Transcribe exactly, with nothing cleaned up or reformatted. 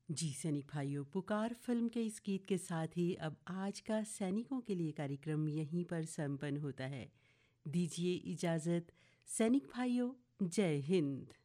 जी सैनिक भाइयों, पुकार फिल्म के इस गीत के साथ ही अब आज का सैनिकों के लिए कार्यक्रम यहीं पर संपन्न होता है। दीजिए इजाज़त सैनिक भाइयों, जय हिंद।